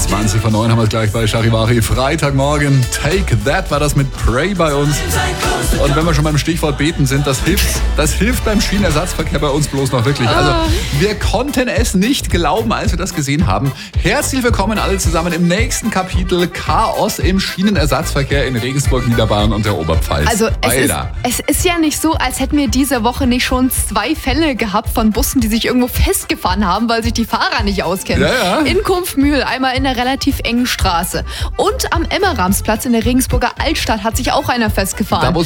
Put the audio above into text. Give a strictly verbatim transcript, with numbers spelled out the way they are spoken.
zwanzig vor neun haben wir es gleich bei Charivari. Freitagmorgen, Take That war das mit Pray bei uns. Und wenn wir schon beim Stichwort Beten sind, das hilft, das hilft beim Schienenersatzverkehr bei uns bloß noch wirklich. Also wir konnten es nicht glauben, als wir das gesehen haben. Herzlich willkommen alle zusammen im nächsten Kapitel Chaos im Schienenersatzverkehr in Regensburg, Niederbayern und der Oberpfalz. Also es ist, es ist ja nicht so, als hätten wir diese Woche nicht schon zwei Fälle gehabt von Bussen, die sich irgendwo festgefahren haben, weil sich die Fahrer nicht auskennen. Ja, ja. In Kumpfmühl, einmal in einer relativ engen Straße. Und am Emmeramsplatz in der Regensburger Altstadt hat sich auch einer festgefahren. Da,